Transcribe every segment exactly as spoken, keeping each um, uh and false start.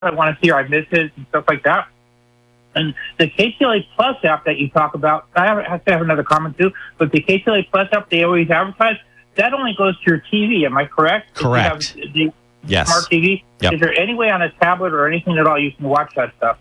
I want to see or I miss it and stuff like that. And the K T L A Plus app that you talk about, I have, have to have another comment too, but the K T L A Plus app they always advertise, that only goes to your T V. Am I correct? Correct. If you have the Yes. Smart T V. Yep. Is there any way on a tablet or anything at all you can watch that stuff?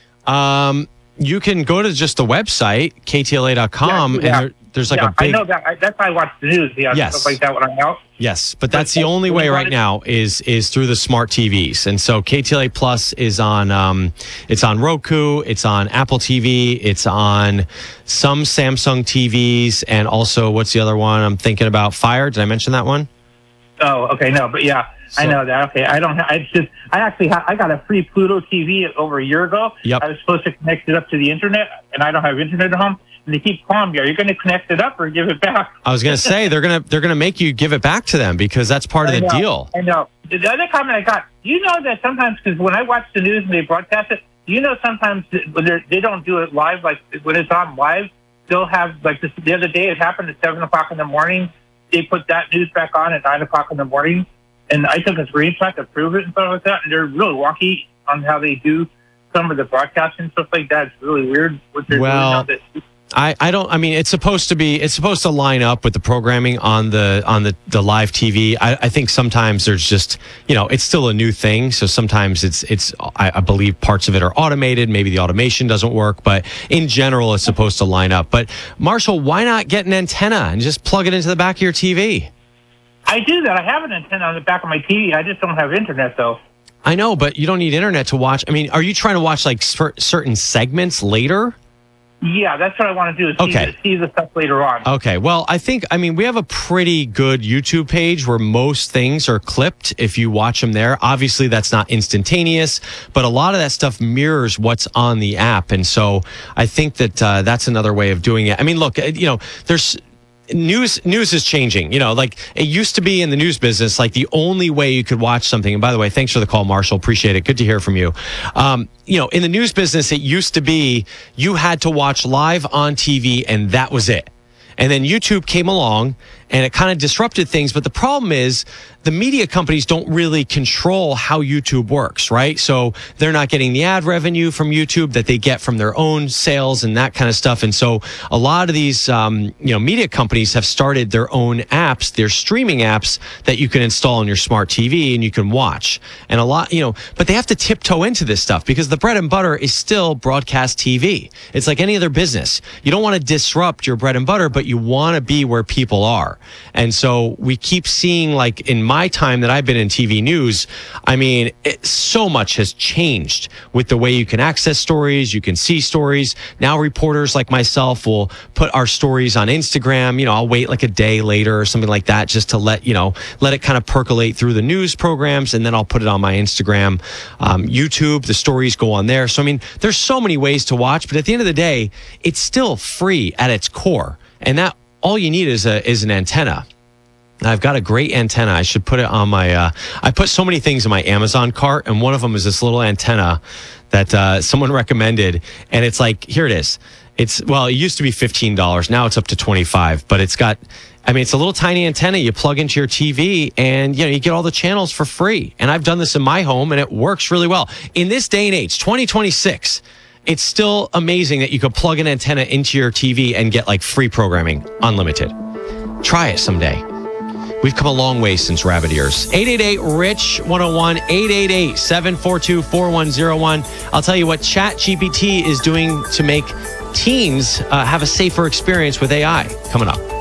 Um, you can go to just the website, K T L A dot com, Yeah, yeah. and there, there's like yeah, a big... I know that. I, that's how I watch the news. Yeah, Yes. stuff like that when I'm out. Yes, but that's But the only when way you right wanted- now is is through the smart T Vs. And so K T L A Plus is on um, it's on Roku, it's on Apple T V, it's on some Samsung T Vs, and also what's the other one I'm thinking about? Fire. Did I mention that one? Oh, okay, no, but yeah, I So- know that. Okay, I don't. Ha- I just. I actually. Ha- I got a free Pluto T V over a year ago. Yep. I was supposed to connect it up to the internet, and I don't have internet at home. And they keep calling me, "Are you going to connect it up or give it back?" I was going to say they're gonna they're gonna make you give it back to them because that's part of I the know, deal. I know. The other comment I got, you know that sometimes, because when I watch the news and they broadcast it, you know sometimes that when they're- they don't do it live, like when it's on live, they'll have, like this, the other day it happened at seven o'clock in the morning. They put that news back on at nine o'clock in the morning, and I took a screenshot to prove it and stuff like that, and they're really wonky on how they do some of the broadcasting and stuff like that. It's really weird what they're Well, doing. Now that, I, I don't I mean it's supposed to be it's supposed to line up with the programming on the on the, the live T V. I, I think sometimes there's just you know it's still a new thing, so sometimes it's it's I, I believe parts of it are automated. Maybe the automation doesn't work, but in general it's supposed to line up. But Marshall, why not get an antenna and just plug it into the back of your T V? I do that. I have an antenna on the back of my T V. I just don't have internet though. I know, but you don't need internet to watch. I mean, are you trying to watch like cer- certain segments later? Yeah, that's what I want to do. Is see, Okay. the, see the stuff later on. Okay. Well, I think, I mean, we have a pretty good YouTube page where most things are clipped if you watch them there. Obviously, that's not instantaneous, but a lot of that stuff mirrors what's on the app. And so I think that uh, that's another way of doing it. I mean, look, uh, you know, there's news, news is changing. You know, like it used to be in the news business, like the only way you could watch something. And by the way, thanks for the call, Marshall. Appreciate it. Good to hear from you. Um, you know, in the news business, it used to be you had to watch live on T V and that was it. And then YouTube came along and it kind of disrupted things. But the problem is the media companies don't really control how YouTube works, right? So they're not getting the ad revenue from YouTube that they get from their own sales and that kind of stuff. And so a lot of these, um, you know, media companies have started their own apps, their streaming apps that you can install on your smart T V and you can watch. And a lot, you know, but they have to tiptoe into this stuff because the bread and butter is still broadcast T V. It's like any other business. You don't want to disrupt your bread and butter, but you want to be where people are. And so we keep seeing, like in my time that I've been in T V news, I mean, it, so much has changed with the way you can access stories, you can see stories. Now reporters like myself will put our stories on Instagram. You know, I'll wait like a day later or something like that just to let, you know, let it kind of percolate through the news programs. And then I'll put it on my Instagram, um, YouTube, the stories go on there. So, I mean, there's so many ways to watch, but at the end of the day, it's still free at its core. And that all you need is a is an antenna. I've got a great antenna. I should put it on my, uh, I put so many things in my Amazon cart, and one of them is this little antenna that uh, someone recommended. And it's like, here it is. It's, well, it used to be fifteen dollars. Now it's up to twenty-five dollars, but it's got, I mean, it's a little tiny antenna you plug into your T V and, you know, you get all the channels for free. And I've done this in my home and it works really well. In this day and age, twenty twenty-six, it's still amazing that you could plug an antenna into your T V and get like free programming, unlimited. Try it someday. We've come a long way since rabbit ears. eight eight eight, R I C H, one oh one, eight eight eight, seven four two, four one oh one. I'll tell you what ChatGPT is doing to make teens uh, have a safer experience with A I coming up.